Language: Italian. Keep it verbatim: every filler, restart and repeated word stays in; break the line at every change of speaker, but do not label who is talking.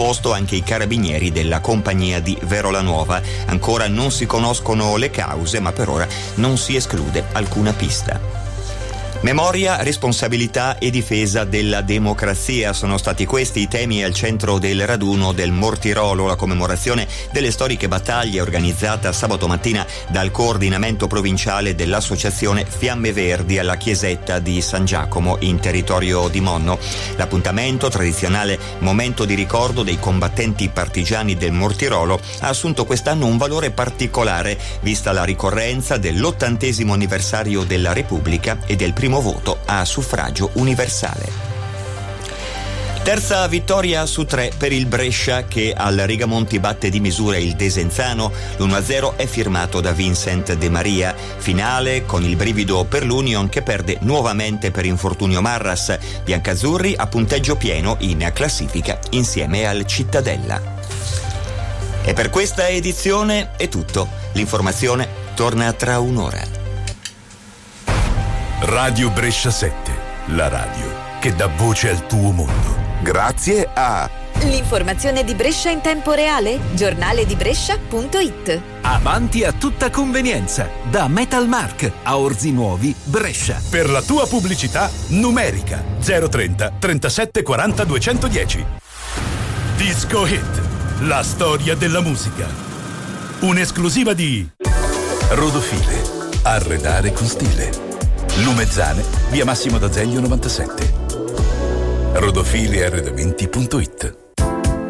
posto anche i carabinieri della compagnia di Verola Nuova. Ancora non si conoscono le cause, ma per ora non si esclude alcuna pista. Memoria, responsabilità e difesa della democrazia sono stati questi i temi al centro del raduno del Mortirolo, la commemorazione delle storiche battaglie organizzata sabato mattina dal coordinamento provinciale dell'associazione Fiamme Verdi alla chiesetta di San Giacomo in territorio di Monno. L'appuntamento, tradizionale momento di ricordo dei combattenti partigiani del Mortirolo, ha assunto quest'anno un valore particolare vista la ricorrenza dell'ottantesimo anniversario della Repubblica e del primo voto a suffragio universale. Terza vittoria su tre per il Brescia che al Rigamonti batte di misura il Desenzano. l'uno a zero è firmato da Vincent De Maria. Finale con il brivido per l'Union che perde nuovamente per infortunio Marras. Biancazzurri a punteggio pieno in classifica insieme al Cittadella. E per questa edizione è tutto. L'informazione torna tra un'ora.
Radio Brescia sette, la radio che dà voce al tuo mondo.
Grazie a
l'informazione di Brescia in tempo reale, giornale di Brescia punto it.
Avanti a tutta convenienza, da Metalmark a Orzi Nuovi, Brescia.
Per la tua pubblicità numerica zero trenta trentasette quaranta duecentodieci. Disco Hit, la storia della musica. Un'esclusiva di Rodofile, arredare con stile. Lumezzane, via Massimo d'Azeglio novantasette. rodofili arredamenti punto it.